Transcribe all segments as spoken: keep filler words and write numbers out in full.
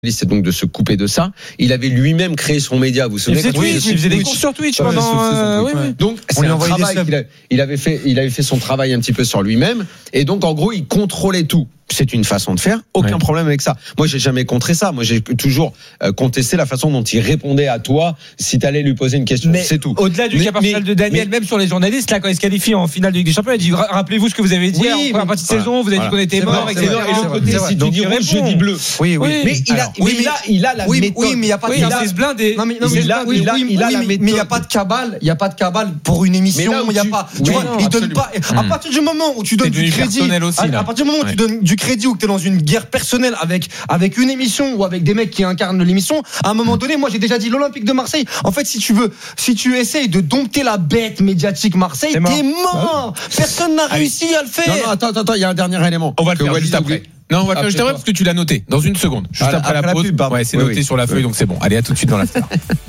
c'est donc de se couper de ça. Il avait lui-même créé son média, vous vous souvenez? Il faisait, Twitch, il faisait des cours sur Twitch. Ouais, pendant, euh, oui, oui. Donc c'est un travail qu'il a, il avait fait, il avait fait son travail un petit peu sur lui-même, et donc en gros il contrôlait tout. C'est une façon de faire, aucun ouais. problème avec ça. Moi, j'ai jamais contré ça. Moi, j'ai toujours euh, contesté la façon dont il répondait à toi si tu allais lui poser une question. Mais c'est tout. Au-delà du mais, cas personnel de Daniel, mais, même sur les journalistes, là, quand il se qualifie en finale de Ligue des Champions, il dit rappelez-vous ce que vous avez dit oui, en première partie de voilà. saison, vous avez voilà. dit qu'on était mort, et cetera. Et l'autre côté, si tu dis rouge, je dis bleu. Oui, oui. Mais il a, mais là, il a la méthode. Oui, mais il y a pas de cabale. Non, mais il a, il a, il a la méthode. Mais il y a pas de cabale. Il y a pas de cabale pour une émission. Il y a pas. Tu vois, il donne pas. À partir du moment où tu donnes du crédit, à partir du moment où tu donnes du crédit ou que tu es dans une guerre personnelle avec avec une émission ou avec des mecs qui incarnent l'émission, à un moment donné, moi j'ai déjà dit l'Olympique de Marseille. En fait, si tu veux, si tu essayes de dompter la bête médiatique Marseille, t'es mort. T'es mort. Personne n'a Allez. réussi à le faire. Non, non, attends, attends, il y a un dernier élément. On va le faire juste après. Non, on va le faire juste après parce que tu l'as noté dans une seconde, juste après, après la pause. La pub, ouais, c'est oui, noté oui. sur la feuille, oui. donc c'est bon. Allez, à tout de suite dans l'after.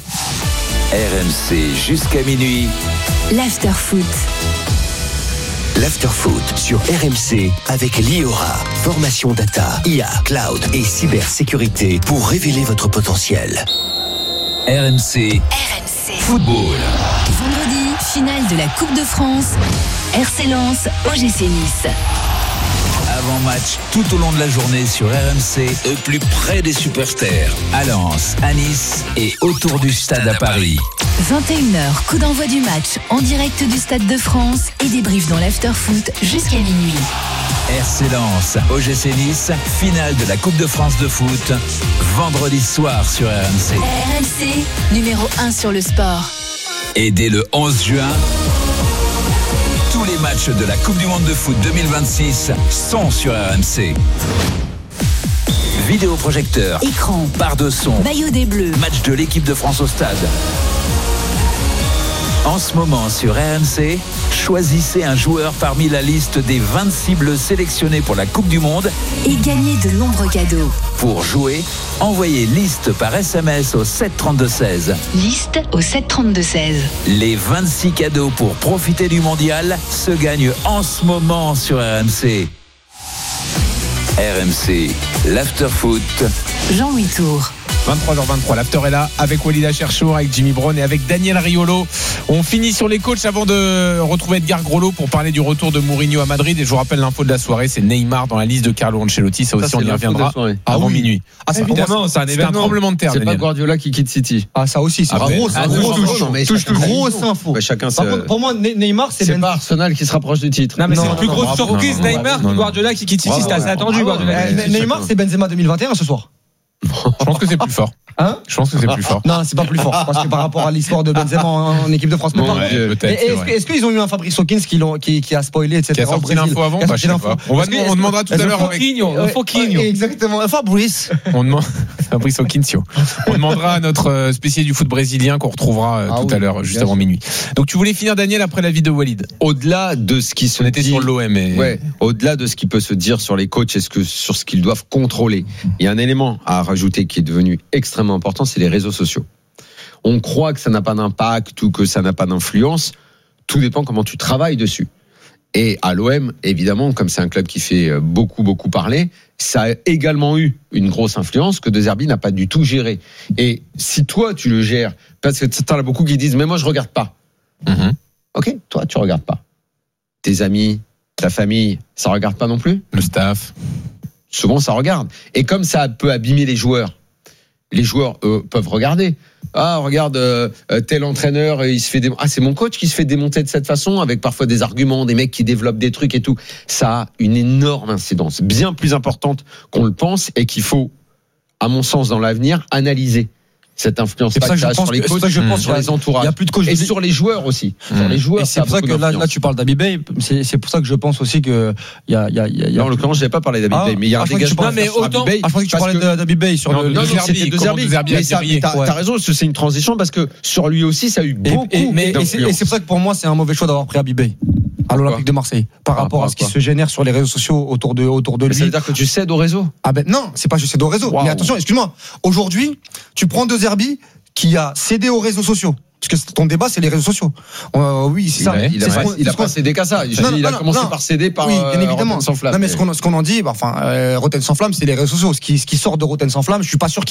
R M C jusqu'à minuit. L'after foot. L'Afterfoot sur R M C avec Liora. Formation data, I A, cloud et cybersécurité pour révéler votre potentiel. R M C. R M C. Football. Vendredi, finale de la Coupe de France. R C Lens, O G C Nice. Avant-match tout au long de la journée sur R M C, au plus près des supporters. À Lens, à Nice et autour du stade à Paris. vingt et une heures, coup d'envoi du match en direct du Stade de France et débrief dans l'Afterfoot jusqu'à minuit. R C Lens, O G C Nice, finale de la Coupe de France de foot, vendredi soir sur R M C. R M C, numéro un sur le sport. Et dès le onze juin, tous les matchs de la Coupe du Monde de foot deux mille vingt-six sont sur R M C. Vidéoprojecteur, écran, barre de son, maillot des Bleus, match de l'équipe de France au stade. En ce moment sur R M C, choisissez un joueur parmi la liste des vingt-six bleus sélectionnés pour la Coupe du Monde et gagnez de nombreux cadeaux. Pour jouer, envoyez liste par S M S au sept trente-deux seize. Liste au sept trente-deux seize. Les vingt-six cadeaux pour profiter du mondial se gagnent en ce moment sur R M C. R M C, l'Afterfoot. Jean-Louis Tour. vingt-trois heures vingt-trois, l'after est là avec Walid Acharchour, avec Jimmy Brown et avec Daniel Riolo. On finit sur les coachs avant de retrouver Edgar Groslo pour parler du retour de Mourinho à Madrid. Et je vous rappelle l'info de la soirée, c'est Neymar dans la liste de Carlo Ancelotti. Ça aussi, ça, on y reviendra avant ah oui. minuit. Ah, c'est évidemment, c'est un événement. C'est un tremblement de terre. C'est Daniel. pas Guardiola qui quitte City. Ah, ça aussi, c'est ah, gros, c'est ah, gros, touche, touche, touche, touche, grosse info. Chacun Par contre, pour moi, Neymar, c'est c'est pas Arsenal qui se rapproche du titre. Non, mais c'est une plus grosse surprise, Neymar, que Guardiola qui quitte City. C'était assez attendu, Guardiola. Neymar, c'est Benzema deux mille vingt et un ce soir. Je pense que c'est plus fort. Hein Je pense que c'est plus fort. Non, c'est pas plus fort. Parce que par rapport à l'histoire de Benzema en, en équipe de France, bon, ouais, peut-être, est-ce, est-ce qu'ils ont eu un Fabrice Hawkins qui, qui, qui a spoilé, et cetera. Qui a sorti l'info avant bah, je sais pas. On, va, on demandera tout à l'heure avec Fauquinho. Exactement. Fabrice. On demande Fabrice Hawkins. On demandera à notre spécialiste du foot brésilien qu'on retrouvera ah, tout oui, à l'heure, juste avant minuit. Donc tu voulais finir, Daniel, après la vie de Walid. Au-delà de ce qui se on était dit, sur l'O M. Et... Ouais. Au-delà de ce qui peut se dire sur les coachs, est-ce que sur ce qu'ils doivent contrôler, il y a un élément à rajouter qui est devenu extrêmement important, c'est les réseaux sociaux. On croit que ça n'a pas d'impact ou que ça n'a pas d'influence. Tout dépend comment tu travailles dessus. Et à l'O M, évidemment, comme c'est un club qui fait beaucoup, beaucoup parler, ça a également eu une grosse influence que De Zerbi n'a pas du tout géré. Et si toi, tu le gères, parce que t'en as beaucoup qui disent « mais moi, je regarde pas mm-hmm. ». Ok, toi, tu regardes pas. Tes amis, ta famille, ça regarde pas non plus ? Le staff. Souvent, ça regarde. Et comme ça peut abîmer les joueurs, les joueurs eux, peuvent regarder. Ah, regarde, euh, tel entraîneur, il se fait dé... ah, c'est mon coach qui se fait démonter de cette façon, avec parfois des arguments, des mecs qui développent des trucs et tout. Ça a une énorme incidence, bien plus importante qu'on le pense, et qu'il faut, à mon sens, dans l'avenir, analyser cette influence pas que ça a sur les coachs, que je pense sur les entourages, il y a plus de coachs et sur les joueurs aussi. Mmh. Sur les joueurs, et c'est pour ça que là, là, tu parles d'Habib Beye. C'est, c'est pour ça que je pense aussi que il y a, il y a, il y a. Non, en l'occurrence, je n'avais pas parlé d'Habib ah, Beye, mais il y a un dégagement. Non, mais autant. Ah, je pensais que tu parlais d'Habib Beye sur non, le. Non, non, c'était De Zerbi. Mais ça, t'as, t'as raison, c'est une transition parce que sur lui aussi, ça a eu beaucoup. Et, et, mais, et, c'est, et c'est pour ça que pour moi, c'est un mauvais choix d'avoir pris Habib Beye à l'Olympique de Marseille par rapport, rapport à ce qui se génère sur les réseaux sociaux autour de autour de lui. Ça veut dire que tu cèdes au réseau ? Ah ben non, c'est pas je cède au réseau. Mais attention, excuse-moi. Aujourd'hui, tu prends De Zerbi. qui a cédé aux réseaux sociaux. Parce que ton débat, c'est les réseaux sociaux. Euh, oui, c'est ça. Il a, c'est pas, il a pas cédé qu'à ça. Non, non, il a non, commencé non. par céder par oui, bien évidemment. Rotten sans flamme. Non, mais ce qu'on, ce qu'on en dit, bah, enfin, euh, Rotten sans flamme, c'est les réseaux sociaux. Ce qui, ce qui sort de Rotten sans flamme, je suis pas sûr